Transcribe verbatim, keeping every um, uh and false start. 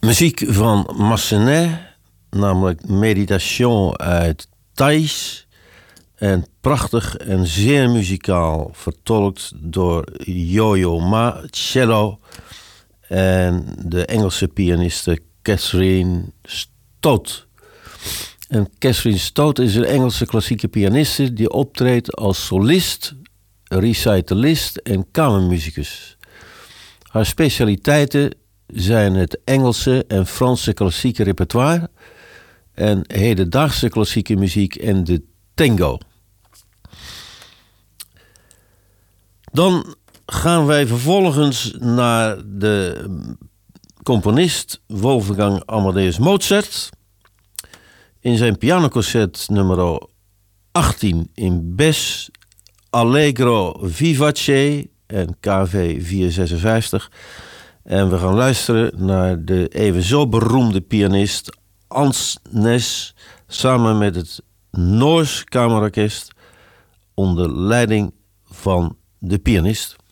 Muziek van Massenet, namelijk Meditation uit Thais. En prachtig en zeer muzikaal vertolkt door Yo-Yo Ma, cello. En de Engelse pianiste Catherine Stott. En Catherine Stott is een Engelse klassieke pianiste die optreedt als solist, recitalist en kamermuzikus. Haar specialiteiten zijn het Engelse en Franse klassieke repertoire en hedendaagse klassieke muziek en de tango. Dan gaan wij vervolgens naar de componist Wolfgang Amadeus Mozart. In zijn pianoconcert nummer achttien in Bes Allegro Vivace en K V vierhonderdzesenvijftig. En we gaan luisteren naar de evenzo beroemde pianist Hans Nes samen met het Noors Kamerorkest onder leiding van de pianist.